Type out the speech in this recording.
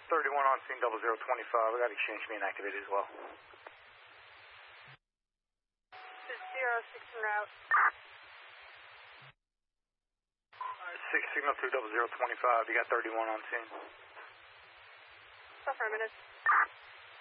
31 on scene, 0025. We got exchange being activated as well. This is 06 en route. 6 signal 2 0025. You got 31 on scene. Affirmative.